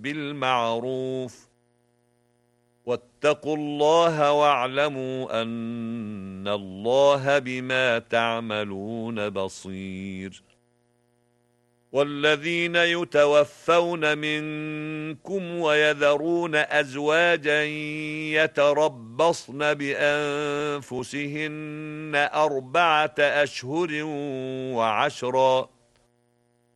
بالمعروف واتقوا الله واعلموا أن الله بما تعملون بصير والذين يتوفون منكم ويذرون أزواجا يتربصن بأنفسهن 4 أشهر وعشرا